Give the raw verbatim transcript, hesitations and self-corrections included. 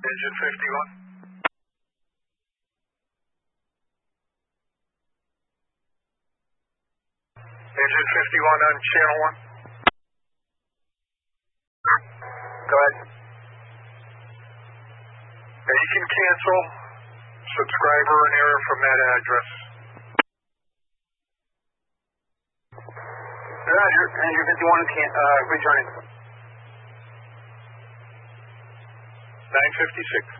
Engine fifty-one. Engine fifty-one on channel one. Go ahead. Yeah, you can cancel subscriber and error from that address. Roger, Engine fifty-one can, uh, returning. nine fifty-six.